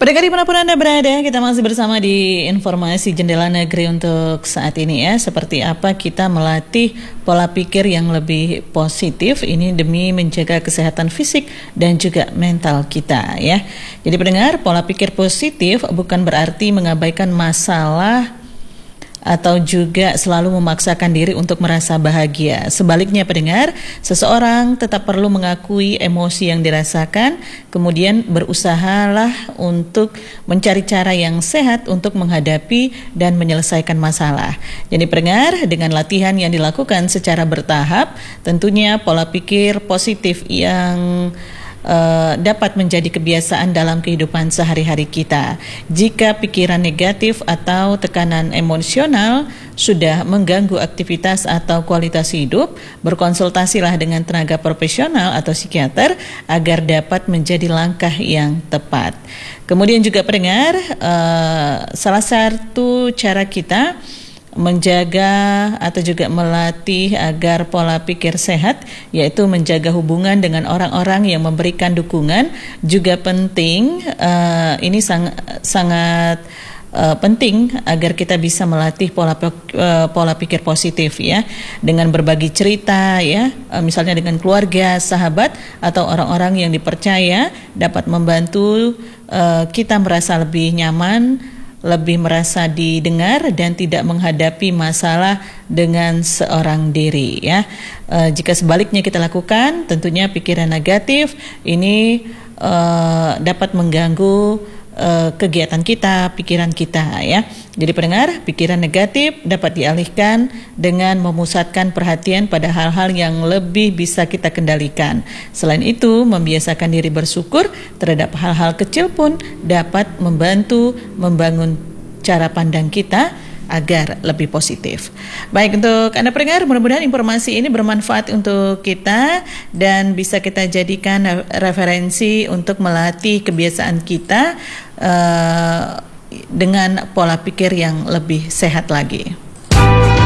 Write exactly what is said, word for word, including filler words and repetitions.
Pendengar dimanapun Anda berada, kita masih bersama di informasi Jendela Negeri untuk saat ini ya. Seperti apa kita melatih pola pikir yang lebih positif ini demi menjaga kesehatan fisik dan juga mental kita ya. Jadi pendengar, pola pikir positif bukan berarti mengabaikan masalah atau juga selalu memaksakan diri untuk merasa bahagia. Sebaliknya pendengar, seseorang tetap perlu mengakui emosi yang dirasakan, kemudian berusahalah untuk mencari cara yang sehat untuk menghadapi dan menyelesaikan masalah. Jadi pendengar, dengan latihan yang dilakukan secara bertahap, tentunya pola pikir positif yang Uh, dapat menjadi kebiasaan dalam kehidupan sehari-hari kita. Jika pikiran negatif atau tekanan emosional sudah mengganggu aktivitas atau kualitas hidup, berkonsultasilah dengan tenaga profesional atau psikiater agar dapat menjadi langkah yang tepat. Kemudian juga pendengar, uh, salah satu cara kita menjaga atau juga melatih agar pola pikir sehat yaitu menjaga hubungan dengan orang-orang yang memberikan dukungan juga penting. Uh, ini sang, sangat uh, penting agar kita bisa melatih pola uh, pola pikir positif ya, dengan berbagi cerita ya, uh, misalnya dengan keluarga, sahabat atau orang-orang yang dipercaya dapat membantu uh, kita merasa lebih nyaman, lebih merasa didengar dan tidak menghadapi masalah dengan seorang diri ya. E, jika sebaliknya kita lakukan, tentunya pikiran negatif ini e, dapat mengganggu e, kegiatan kita, pikiran kita ya. Jadi pendengar, pikiran negatif dapat dialihkan dengan memusatkan perhatian pada hal-hal yang lebih bisa kita kendalikan. Selain itu, membiasakan diri bersyukur terhadap hal-hal kecil pun dapat membantu membangun cara pandang kita agar lebih positif. Baik, untuk Anda pendengar, mudah-mudahan informasi ini bermanfaat untuk kita dan bisa kita jadikan referensi untuk melatih kebiasaan kita uh, dengan pola pikir yang lebih sehat lagi.